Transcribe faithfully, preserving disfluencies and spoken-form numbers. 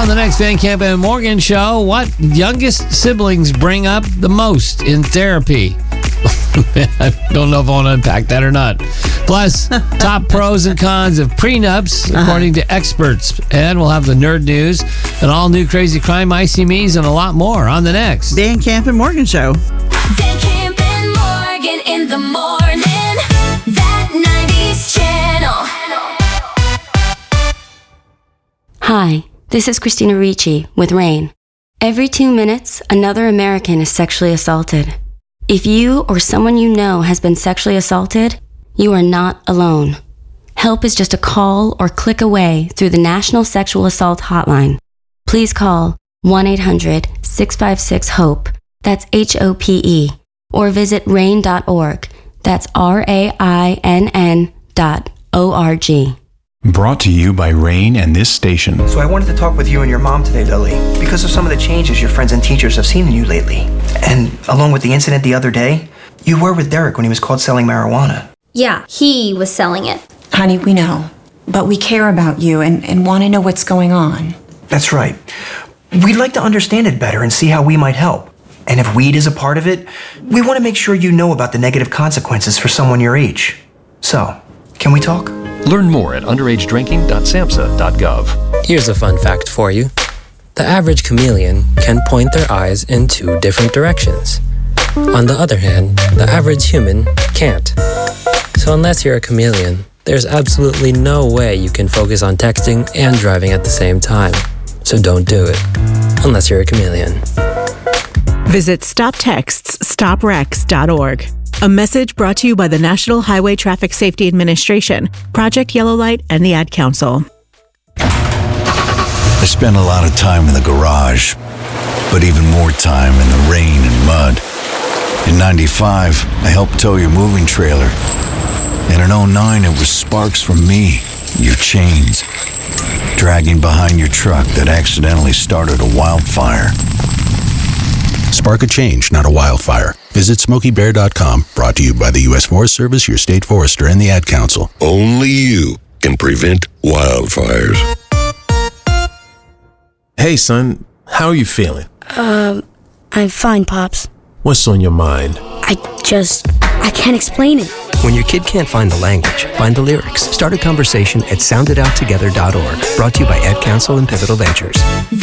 On the next Van Camp and Morgan show, what youngest siblings bring up the most in therapy? I don't know if I want to unpack that or not. Plus, top pros and cons of prenups, according to experts. And we'll have the nerd news, an all-new Crazy Crime, Icy Me's, and a lot more on the next Van Camp and Morgan show. Van Camp and Morgan in the morning. That nineties channel. Hi, this is Christina Ricci with RAIN. Every two minutes, another American is sexually assaulted. If you or someone you know has been sexually assaulted, you are not alone. Help is just a call or click away through the National Sexual Assault Hotline. Please call one eight hundred six five six HOPE, that's H O P E, or visit rain dot org, that's R A I N N dot O R G. Brought to you by RAIN and this station. So I wanted to talk with you and your mom today, Lily, because of some of the changes your friends and teachers have seen in you lately. And along with the incident the other day, you were with Derek when he was caught selling marijuana. Yeah, he was selling it. Honey, we know. But we care about you and, and want to know what's going on. That's right. We'd like to understand it better and see how we might help. And if weed is a part of it, we want to make sure you know about the negative consequences for someone your age. So, can we talk? Learn more at underage drinking dot samhsa dot gov. Here's a fun fact for you. The average chameleon can point their eyes in two different directions. On the other hand, the average human can't. So unless you're a chameleon, there's absolutely no way you can focus on texting and driving at the same time. So don't do it, unless you're a chameleon. Visit stop texts stop wrecks dot org. A message brought to you by the National Highway Traffic Safety Administration, Project Yellow Light, and the Ad Council. I spent a lot of time in the garage, but even more time in the rain and mud. In ninety-five, I helped tow your moving trailer. And in oh nine, it was sparks from me, your chains, dragging behind your truck that accidentally started a wildfire. Spark a change, not a wildfire. Visit Smokey Bear dot com, brought to you by the U S Forest Service, your state forester, and the Ad Council. Only you can prevent wildfires. Hey, son, how are you feeling? Um, I'm fine, Pops. What's on your mind? I just, I can't explain it. When your kid can't find the language, find the lyrics. Start a conversation at sound it out together dot org. Brought to you by Ad Council and Pivotal Ventures.